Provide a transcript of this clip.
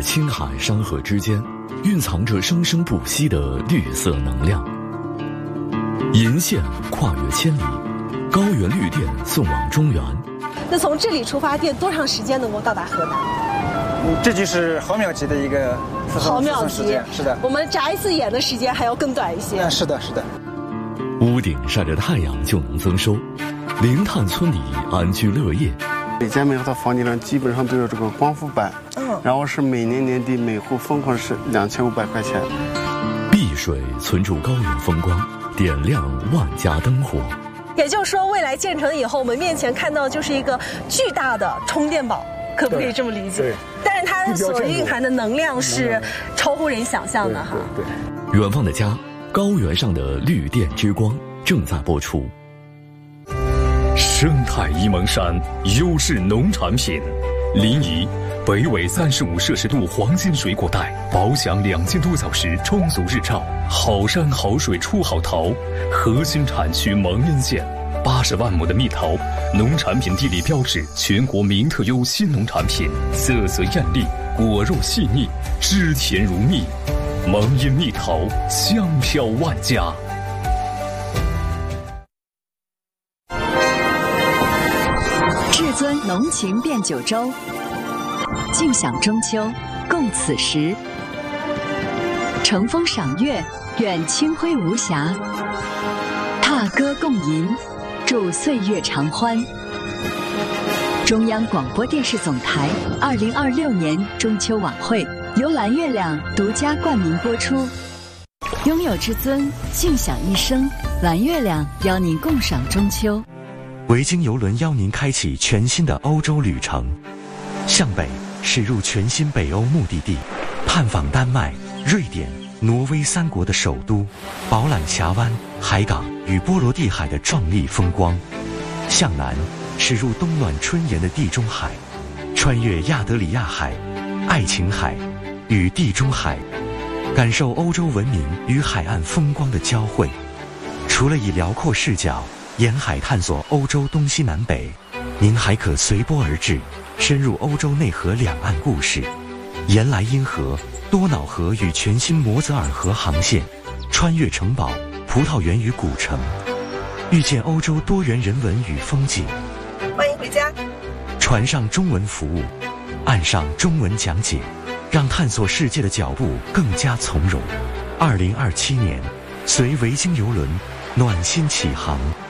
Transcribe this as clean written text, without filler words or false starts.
青海山河之间，蕴藏着生生不息的绿色能量。银线跨越千里，高原绿电送往中原。 那从这里出发，电多长时间能够到达河南？ 这就是毫秒级的一个毫秒级， 是的。 我们眨一次眼的时间还要更短一些。 是的，是的。 屋顶晒着太阳就能增收，零碳村里安居乐业。 每套房顶上基本上都有这个光伏板，然后是每年年底每户分红是2500块钱。 碧水存住高原风光，点亮万家灯火。 也就是说，未来建成以后，我们面前看到就是一个巨大的充电宝，可不可以这么理解？ 对。 但是它所蕴含的能量是超乎人想象的哈。 对。 远方的家，高原上的绿电之光正在播出。 生态沂蒙山优质农产品，临沂北纬35摄氏度黄金水果带，保享2000多小时充足日照，好山好水出好桃。核心产区蒙阴县，80万亩的蜜桃，农产品地理标志，全国名特优新农产品，色泽艳丽，果肉细腻，汁甜如蜜。蒙阴蜜桃，香飘万家。 至尊浓情变九州，尽享中秋，共此时。乘风赏月，愿清辉无瑕；踏歌共吟，祝岁月长欢。中央广播电视总台2026年中秋晚会由蓝月亮独家冠名播出。拥有至尊，尽享一生。蓝月亮邀您共赏中秋。 维京邮轮邀您开启全新的欧洲旅程，向北驶入全新北欧目的地，探访丹麦、瑞典、挪威3国的首都，饱览峡湾、海港与波罗的海的壮丽风光；向南驶入冬暖春炎的地中海，穿越亚得里亚海、爱琴海与地中海，感受欧洲文明与海岸风光的交汇。除了以辽阔视角沿海探索欧洲东西南北，您还可随波而至，深入欧洲内河两岸故事，沿莱茵河、多瑙河与全新摩泽尔河航线，穿越城堡、葡萄园与古城，遇见欧洲多元人文与风景。 欢迎回家。 船上中文服务，岸上中文讲解，让探索世界的脚步更加从容。2027年，随维京邮轮暖心起航。